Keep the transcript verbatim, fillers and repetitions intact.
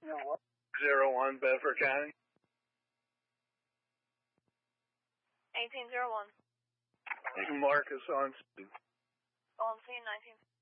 Zero one, Bedford County. eighteen zero one. Marcus on scene. On scene nineteen.